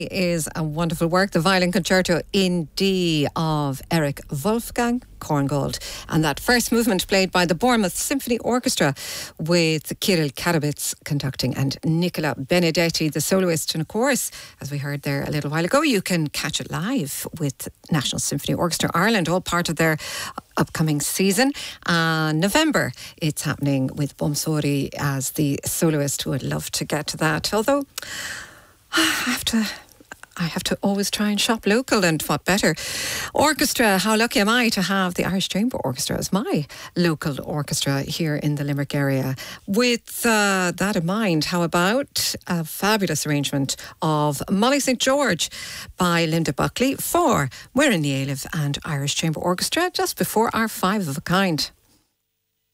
Is a wonderful work, the Violin Concerto in D of Eric Wolfgang Korngold, and that first movement played by the Bournemouth Symphony Orchestra with Kirill Karabits conducting and Nicola Benedetti, the soloist. And of course, as we heard there a little while ago, you can catch it live with National Symphony Orchestra Ireland, all part of their upcoming season. November, it's happening with Bomsori as the soloist. Who would love to get to that, although I have to always try and shop local, and what better orchestra. How lucky am I to have the Irish Chamber Orchestra as my local orchestra here in the Limerick area. With that in mind, how about a fabulous arrangement of Molly St. George by Linda Buckley for Muireann Ní Éilimh and Irish Chamber Orchestra just before our five of a kind.